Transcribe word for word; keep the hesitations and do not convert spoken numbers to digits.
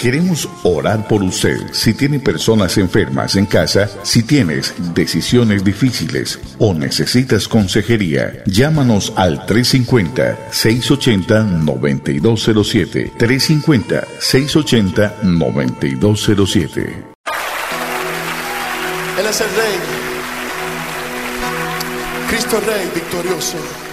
Queremos orar por usted. Si tiene personas enfermas en casa, si tienes decisiones difíciles o necesitas consejería, llámanos al tres cinco cero, seis ocho cero, nueve dos cero siete. tres cinco cero, seis ocho cero, nueve dos cero siete. Él es el Rey, Cristo Rey victorioso.